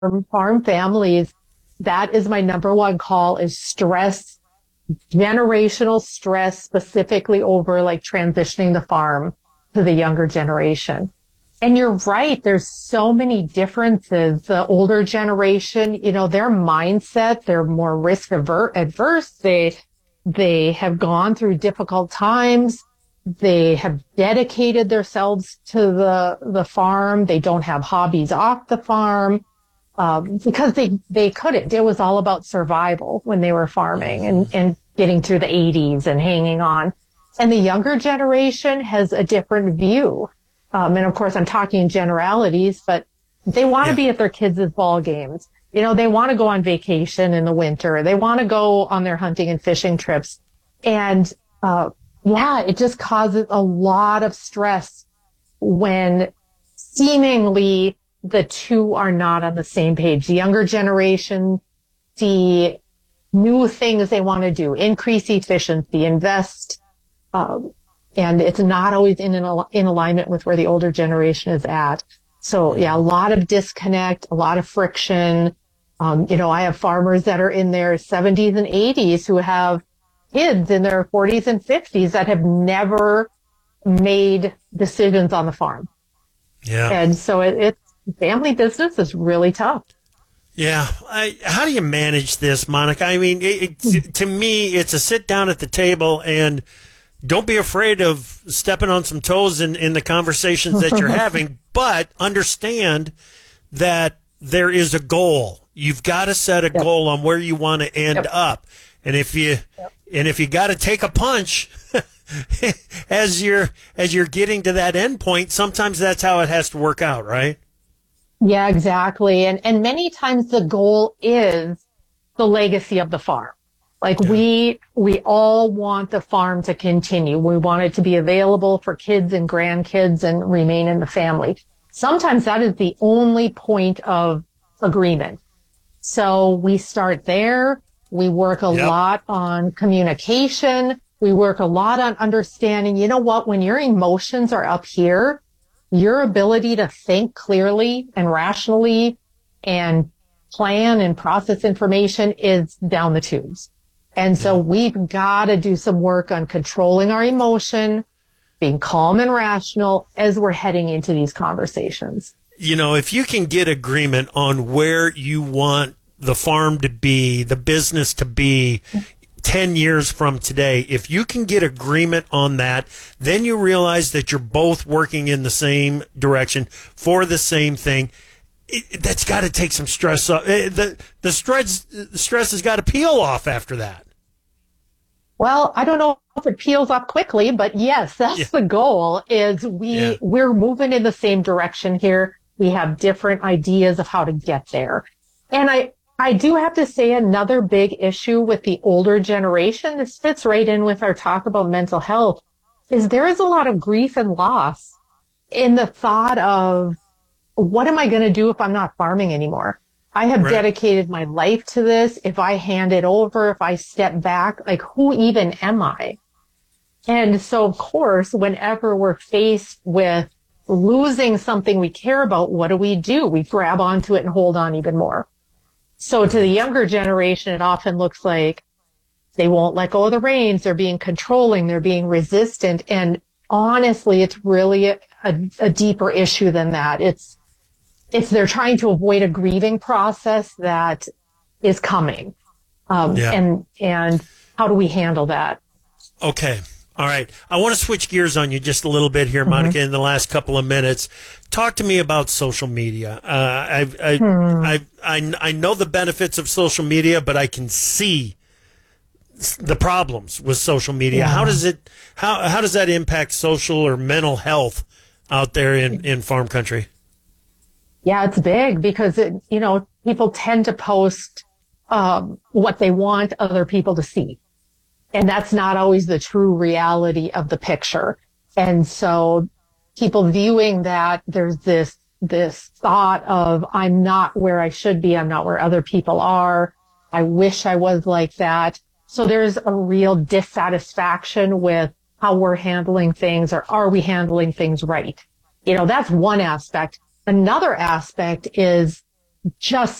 farm families, that is my number one call is stress, generational stress, specifically over like transitioning the farm to the younger generation. And you're right. There's so many differences. The older generation, their mindset, they're more adverse. They have gone through difficult times. They have dedicated themselves to the farm. They don't have hobbies off the farm, because they couldn't. It was all about survival when they were farming and getting through the 80s and hanging on. And the younger generation has a different view. And of course, I'm talking generalities, but they want to be at their kids' ball games. They want to go on vacation in the winter. They want to go on their hunting and fishing trips. And, it just causes a lot of stress when seemingly the two are not on the same page. The younger generation see new things they want to do, increase efficiency, invest, and it's not always in alignment with where the older generation is at. So a lot of disconnect, a lot of friction. I have farmers that are in their 70s and 80s who have kids in their 40s and 50s that have never made decisions on the farm. Yeah. And so it's family business is really tough. Yeah. How do you manage this, Monica? I mean, to me, it's a sit down at the table and don't be afraid of stepping on some toes in the conversations that you're having, but understand that there is a goal. You've got to set a goal on where you want to end up. And if you got to take a punch as you're getting to that end point, sometimes that's how it has to work out, right? Yeah, exactly. And many times the goal is the legacy of the farm. Like we all want the farm to continue. We want it to be available for kids and grandkids and remain in the family. Sometimes that is the only point of agreement. So we start there. We work a lot on communication. We work a lot on understanding, when your emotions are up here, your ability to think clearly and rationally and plan and process information is down the tubes. And so we've got to do some work on controlling our emotion, being calm and rational as we're heading into these conversations. If you can get agreement on where you want the farm to be, the business to be 10 years from today, if you can get agreement on that, then you realize that you're both working in the same direction for the same thing. That's got to take some stress off. The stress has got to peel off after that. Well, I don't know if it peels off quickly, but yes, that's the goal. Is we're moving in the same direction here. We have different ideas of how to get there, and I do have to say another big issue with the older generation. This fits right in with our talk about mental health. Is there is a lot of grief and loss in the thought of, what am I going to do if I'm not farming anymore? I have dedicated my life to this. If I hand it over, if I step back, like who even am I? And so, of course, whenever we're faced with losing something we care about, what do? We grab onto it and hold on even more. So to the younger generation, it often looks like they won't let go of the reins. They're being controlling. They're being resistant. And honestly, it's really a deeper issue than that. It's they're trying to avoid a grieving process that is coming. And how do we handle that? Okay. All right. I want to switch gears on you just a little bit here, Monica, in the last couple of minutes. Talk to me about social media. I know the benefits of social media, but I can see the problems with social media. Yeah. How does that impact social or mental health out there in farm country? Yeah, it's big because people tend to post what they want other people to see. And that's not always the true reality of the picture. And so people viewing that, there's this thought of, I'm not where I should be. I'm not where other people are. I wish I was like that. So there's a real dissatisfaction with how we're handling things, or are we handling things right? That's one aspect. Another aspect is just